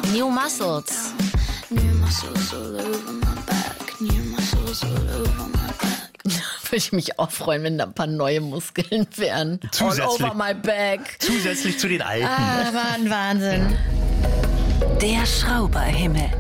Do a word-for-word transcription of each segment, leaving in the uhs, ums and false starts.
New Muscles. New muscles all over my back. New muscles all over my back. Würde ich mich auch freuen, wenn da ein paar neue Muskeln wären. All over my back. Zusätzlich zu den alten. Ah, war ein Wahnsinn. Der Schrauberhimmel.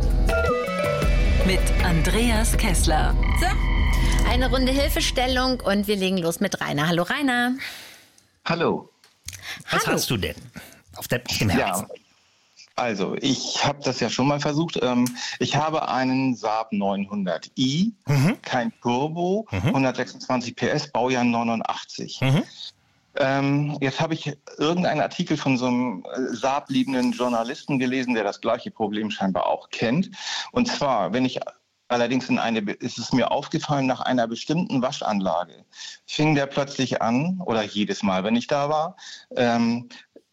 Mit Andreas Kessler. So, eine Runde Hilfestellung und wir legen los mit Rainer. Hallo Rainer. Hallo. Was Hallo. hast du denn auf dem Herzen? Ja, also ich habe das ja schon mal versucht. Ich habe einen Saab neunhundert i, mhm. kein Turbo, mhm. hundertsechsundzwanzig P S, Baujahr neunundachtzig. Mhm. Ähm, jetzt habe ich irgendeinen Artikel von so einem Saab-liebenden Journalisten gelesen, der das gleiche Problem scheinbar auch kennt. Und zwar, wenn ich allerdings in eine, ist es mir aufgefallen, nach einer bestimmten Waschanlage fing der plötzlich an, oder jedes Mal, wenn ich da war, ähm,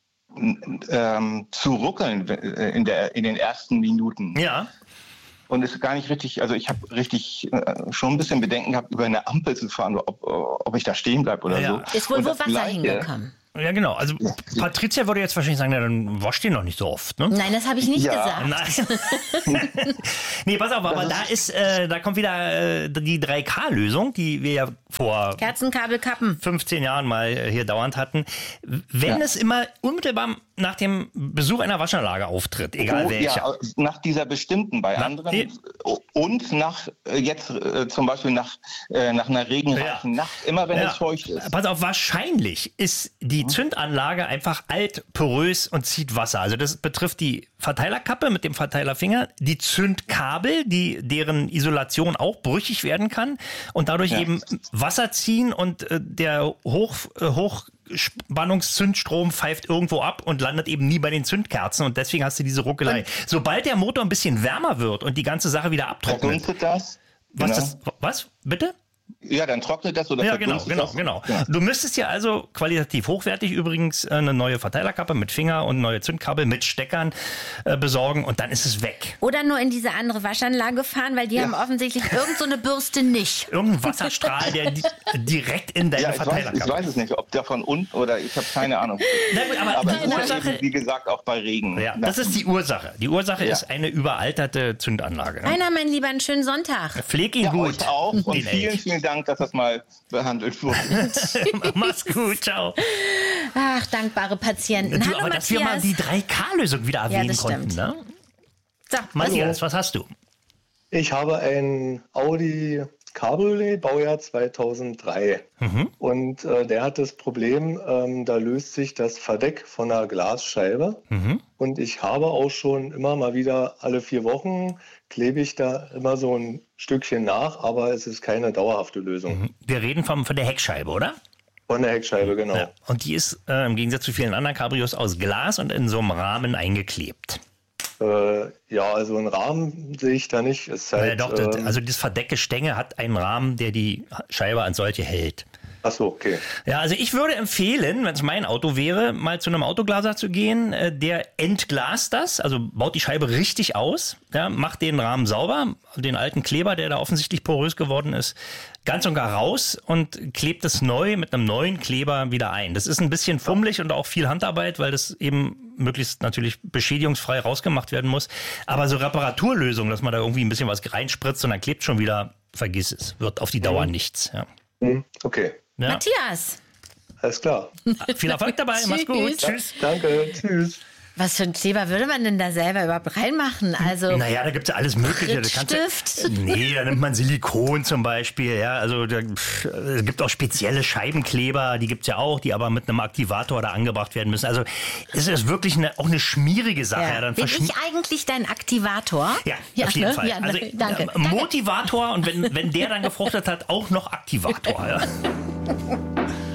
ähm, zu ruckeln in, der, in den ersten Minuten. Ja. Und es ist gar nicht richtig, also ich habe richtig äh, schon ein bisschen Bedenken gehabt, über eine Ampel zu fahren, ob, ob ich da stehen bleibe oder ja. so. Ist wohl Und wo das Wasser Gleiche, hingekommen. Ja, genau. Also Patricia würde jetzt wahrscheinlich sagen, ja, dann wascht den noch nicht so oft, ne? Nein, das habe ich nicht Ja. gesagt. Nein. Nee, pass auf, aber da ist, äh, da kommt wieder äh, die drei K Lösung, die wir ja vor Kerzenkabel kappen. fünfzehn Jahren mal äh, hier dauernd hatten. Wenn Ja. es immer unmittelbar nach dem Besuch einer Waschanlage auftritt, egal Oh, welcher. ja, nach dieser bestimmten, bei Na, anderen nee. und nach äh, jetzt äh, zum Beispiel nach, äh, nach einer regenreichen Ja. Nacht, immer wenn Ja. es feucht ist. Pass auf, wahrscheinlich ist die Zündanlage einfach alt, porös und zieht Wasser. Also das betrifft die Verteilerkappe mit dem Verteilerfinger, die Zündkabel, die deren Isolation auch brüchig werden kann und dadurch Ja. eben Wasser ziehen und äh, der Hoch, äh, Hochspannungszündstrom pfeift irgendwo ab und landet eben nie bei den Zündkerzen und deswegen hast du diese Ruckelei. Und Sobald der Motor ein bisschen wärmer wird und die ganze Sache wieder abtrocknet. Verdunstet das? Was, Genau. das, was? Bitte? Ja, dann trocknet das oder Ja, genau, verdunstet genau, das? genau. Ja. Du müsstest ja also qualitativ hochwertig übrigens eine neue Verteilerkappe mit Finger und neue Zündkabel mit Steckern äh, besorgen und dann ist es weg. Oder nur in diese andere Waschanlage fahren, weil die Ja. haben offensichtlich irgend so eine Bürste nicht. Irgendein Wasserstrahl, der di direkt in deine Ja, ich weiß, ich Verteilerkappe. weiß es nicht, ob der von unten oder ich habe keine Ahnung. Na gut, aber Aber die es ist ja Ursache, eben, wie gesagt, auch bei Regen. ja, das ist die Ursache. Die Ursache Ja. ist eine überalterte Zündanlage. Rainer, mein Lieber, einen schönen Sonntag. Pfleg ihn Ja, gut. euch auch. Und den vielen, Elch. vielen Dank, dass das mal behandelt wurde. Mach's gut, ciao. Ach, dankbare Patienten. Du, Hallo, aber dass wir mal Matthias. die drei K Lösung wieder erwähnen das konnten, stimmt. ne? So, Matthias, was hast du? Ich habe ein Audi Cabriolet, Baujahr zweitausenddrei. Mhm. Und äh, der hat das Problem, ähm, da löst sich das Verdeck von der Glasscheibe. Mhm. Und ich habe auch schon immer mal wieder alle vier Wochen klebe ich da immer so ein Stückchen nach, aber es ist keine dauerhafte Lösung. Wir reden vom, von der Heckscheibe, oder? Von der Heckscheibe, genau. Ja. Und die ist äh, im Gegensatz zu vielen anderen Cabrios aus Glas und in so einem Rahmen eingeklebt. Äh, ja, also einen Rahmen sehe ich da nicht. Es ist halt, Ja, doch, das, ähm, also das Verdeckgestänge hat einen Rahmen, der die Scheibe als solche hält. ach so, okay. Ja, also ich würde empfehlen, wenn es mein Auto wäre, mal zu einem Autoglaser zu gehen. Äh, Der entglast das, also baut die Scheibe richtig aus, ja, macht den Rahmen sauber, den alten Kleber, der da offensichtlich porös geworden ist, ganz und gar raus und klebt es neu mit einem neuen Kleber wieder ein. Das ist ein bisschen fummelig und auch viel Handarbeit, weil das eben möglichst natürlich beschädigungsfrei rausgemacht werden muss. Aber so Reparaturlösungen, dass man da irgendwie ein bisschen was reinspritzt und dann klebt schon wieder, vergiss es, wird auf die Dauer nichts. Ja. Hm, okay, Ja. Matthias, alles klar. Viel Erfolg dabei, mach's gut. Tschüss. Danke, tschüss. was für ein Kleber würde man denn da selber überhaupt reinmachen? Also Naja, da gibt's ja alles Mögliche. Da kannst du- Prittstift? Nee, da nimmt man Silikon zum Beispiel. Ja, also da, pff, es gibt auch spezielle Scheibenkleber, die gibt's ja auch, die aber mit einem Aktivator da angebracht werden müssen. Also es ist wirklich eine, auch eine schmierige Sache. Ja. ja. Dann Bin verschmi- ich eigentlich dein Aktivator? ja, auf jeden ne? Fall. Ja, also, ne? danke. äh, Motivator und wenn, wenn der dann gefruchtet hat, auch noch Aktivator. Ja.